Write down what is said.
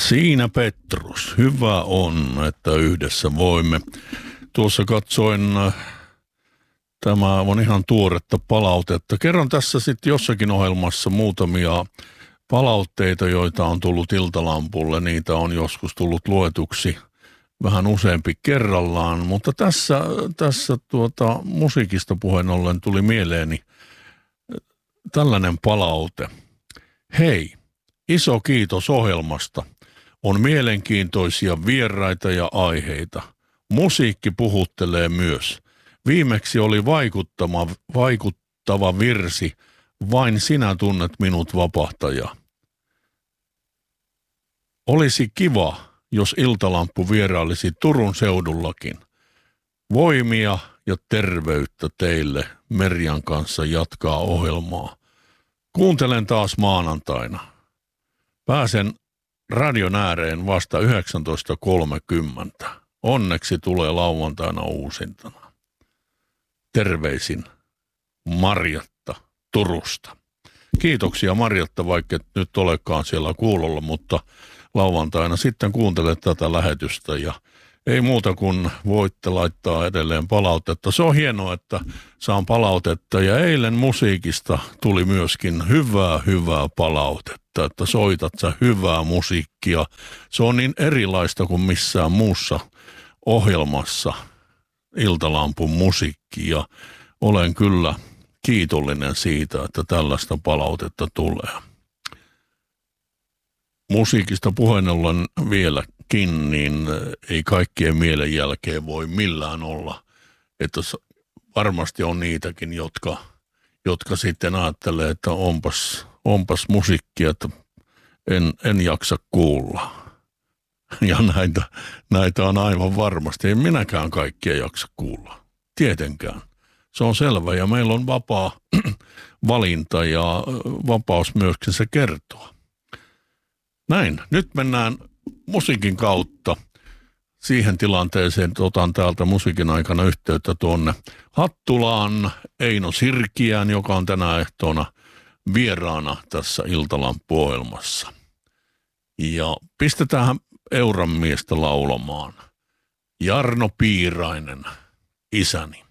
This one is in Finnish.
Siinä Petrus, hyvä on, että yhdessä voimme. Tuossa katsoin, tämä on ihan tuoretta palautetta. Kerron tässä sitten jossakin ohjelmassa muutamia palautteita, joita on tullut Iltalampulle. Niitä on joskus tullut luetuksi vähän useampi kerrallaan, mutta tässä musiikista puheen ollen tuli mieleeni tällainen palaute. Hei, iso kiitos ohjelmasta. On mielenkiintoisia vieraita ja aiheita. Musiikki puhuttelee myös. Viimeksi oli vaikuttava virsi. Vain sinä tunnet minut, vapahtaja. Olisi kiva, jos Iltalampu vierailisi Turun seudullakin. Voimia ja terveyttä teille Merjan kanssa jatkaa ohjelmaa. Kuuntelen taas maanantaina. Pääsen radion ääreen vasta 19.30. Onneksi tulee lauantaina uusintana. Terveisin Marjatta Turusta. Kiitoksia Marjatta, vaikka et nyt olekaan siellä kuulolla, mutta lauantaina sitten kuuntelet tätä lähetystä ja ei muuta kuin voitte laittaa edelleen palautetta. Se on hienoa, että saan palautetta ja eilen musiikista tuli myöskin hyvää palautetta, että soitat sä hyvää musiikkia. Se on niin erilaista kuin missään muussa ohjelmassa Iltalampun musiikki ja olen kyllä kiitollinen siitä, että tällaista palautetta tulee. Musiikista puheen ollen vieläkin, niin ei kaikkien mielen jälkeen voi millään olla. Että varmasti on niitäkin, jotka sitten ajattelee, että onpas musiikkia, että en jaksa kuulla. Ja näitä on aivan varmasti. En minäkään kaikkia jaksa kuulla. Tietenkään. Se on selvä ja meillä on vapaa valinta ja vapaus myöskin se kertoa. Näin, nyt mennään musiikin kautta siihen tilanteeseen, että otan täältä musiikin aikana yhteyttä tuonne Hattulaan Eino Sirkiään, joka on tänä ehtoona vieraana tässä Iltalampu-ohjelmassa. Ja pistetään Euran miestä laulamaan. Jarno Piirainen, isäni.